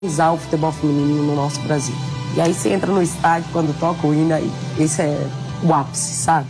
o futebol feminino no nosso Brasil. E aí você entra no estádio, quando toca o hino, aí esse é o ápice, sabe?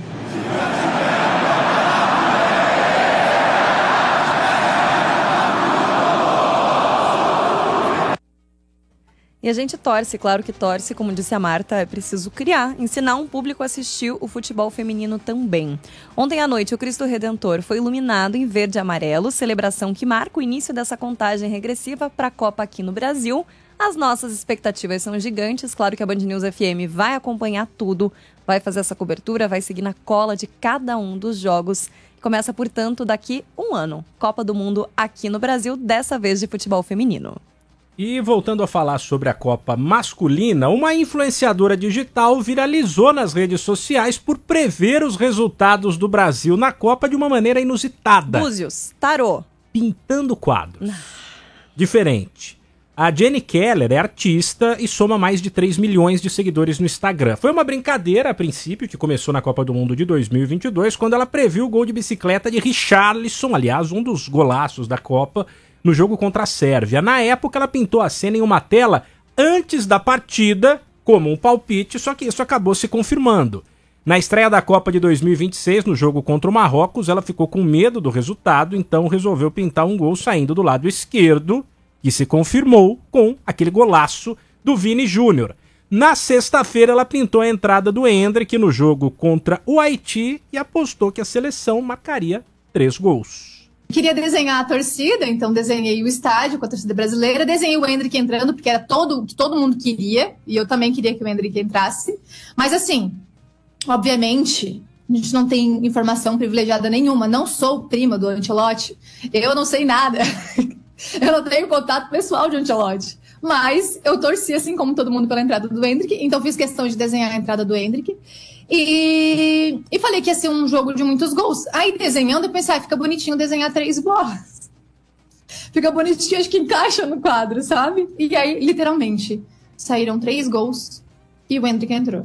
E a gente torce, claro que torce, como disse a Marta, é preciso criar, ensinar um público a assistir o futebol feminino também. Ontem à noite, o Cristo Redentor foi iluminado em verde e amarelo, celebração que marca o início dessa contagem regressiva para a Copa aqui no Brasil. As nossas expectativas são gigantes, claro que a Band News FM vai acompanhar tudo, vai fazer essa cobertura, vai seguir na cola de cada um dos jogos. Começa, portanto, daqui um ano, Copa do Mundo aqui no Brasil, dessa vez de futebol feminino. E voltando a falar sobre a Copa masculina, uma influenciadora digital viralizou nas redes sociais por prever os resultados do Brasil na Copa de uma maneira inusitada. Búzios, tarô. Pintando quadros. Diferente. A Jenny Keller é artista e soma mais de 3 milhões de seguidores no Instagram. Foi uma brincadeira, a princípio, que começou na Copa do Mundo de 2022, quando ela previu o gol de bicicleta de Richarlison, aliás, um dos golaços da Copa, no jogo contra a Sérvia. Na época, ela pintou a cena em uma tela antes da partida, como um palpite, só que isso acabou se confirmando. Na estreia da Copa de 2026, no jogo contra o Marrocos, ela ficou com medo do resultado, então resolveu pintar um gol saindo do lado esquerdo, que se confirmou com aquele golaço do Vini Júnior. Na sexta-feira, ela pintou a entrada do Endrick no jogo contra o Haiti e apostou que a seleção marcaria 3 gols. Queria desenhar a torcida, então desenhei o estádio com a torcida brasileira, desenhei o Endrick entrando, porque era todo mundo queria, e eu também queria que o Endrick entrasse. Mas assim, obviamente, a gente não tem informação privilegiada nenhuma, não sou prima do Ancelotti, eu não sei nada, eu não tenho contato pessoal de Ancelotti. Mas eu torci, assim como todo mundo, pela entrada do Endrick, então fiz questão de desenhar a entrada do Endrick. E falei que ia ser um jogo de muitos gols. Aí desenhando, eu pensei, fica bonitinho desenhar 3 bolas. Fica bonitinho, acho que encaixa no quadro, sabe? E aí, literalmente, saíram 3 gols e o Endrick entrou.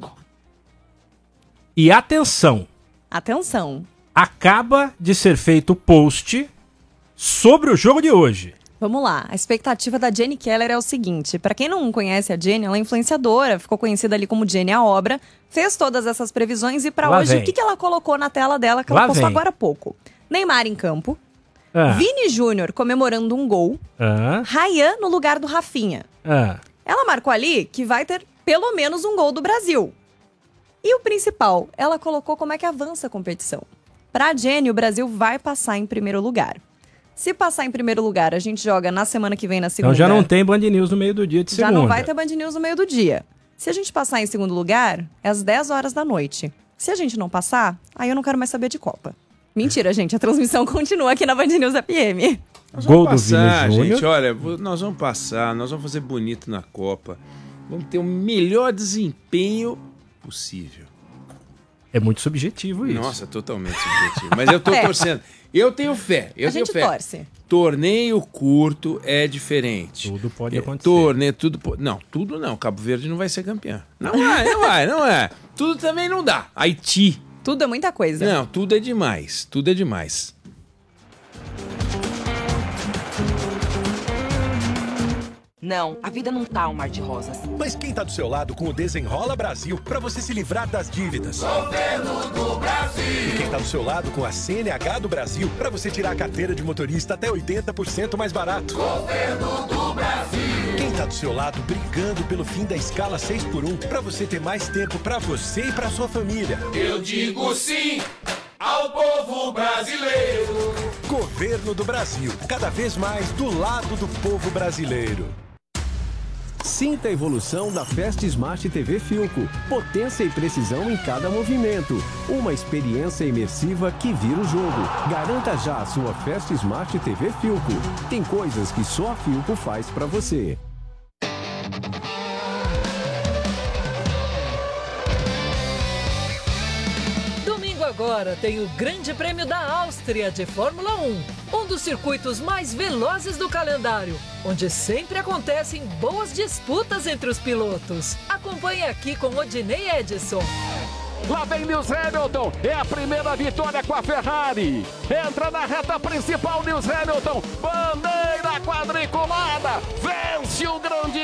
E atenção! Atenção! Acaba de ser feito o post sobre o jogo de hoje. Vamos lá, a expectativa da Jenny Keller é o seguinte, para quem não conhece a Jenny, ela é influenciadora, ficou conhecida ali como Jenny a Obra, fez todas essas previsões e para hoje, o que ela colocou na tela dela, que ela postou agora há pouco? Neymar em campo, Vini Júnior comemorando um gol, Ryan no lugar do Rafinha. Ela marcou ali que vai ter pelo menos um gol do Brasil. E o principal, ela colocou como é que avança a competição. Para a Jenny, o Brasil vai passar em primeiro lugar. Se passar em primeiro lugar, a gente joga na semana que vem na segunda. Então já não tem Band News no meio do dia de segunda. Já não vai ter Band News no meio do dia. Se a gente passar em segundo lugar, é às 10 horas da noite. Se a gente não passar, aí eu não quero mais saber de Copa. Mentira, gente. A transmissão continua aqui na Band News FM. Gol do Vini Júnior. Gente, olha, nós vamos passar, nós vamos fazer bonito na Copa. Vamos ter o melhor desempenho possível. É muito subjetivo isso. Nossa, totalmente subjetivo. Mas eu tô torcendo. Eu tenho fé. A gente torce. Torneio curto é diferente. Tudo pode acontecer. Torneio, tudo pode... Não, tudo não. Cabo Verde não vai ser campeão. Não é. Tudo também não dá. Haiti. Tudo é muita coisa. Não, tudo é demais. Tudo é demais. Não, a vida não tá um mar de rosas. Mas quem tá do seu lado com o Desenrola Brasil para você se livrar das dívidas? Governo do Brasil. E quem tá do seu lado com a CNH do Brasil para você tirar a carteira de motorista até 80% mais barato? Governo do Brasil. Quem tá do seu lado brigando pelo fim da escala 6x1 para você ter mais tempo para você e para sua família? Eu digo sim ao povo brasileiro. Governo do Brasil, cada vez mais do lado do povo brasileiro. Sinta a evolução da Fast Smart TV Philco. Potência e precisão em cada movimento. Uma experiência imersiva que vira o jogo. Garanta já a sua Fast Smart TV Philco. Tem coisas que só a Philco faz pra você. Agora tem o Grande Prêmio da Áustria de Fórmula 1, um dos circuitos mais velozes do calendário, onde sempre acontecem boas disputas entre os pilotos. Acompanhe aqui com Odinei Edson. Lá vem Lewis Hamilton, é a primeira vitória com a Ferrari. Entra na reta principal Lewis Hamilton, bandeira primeira quadriculada, vence o grande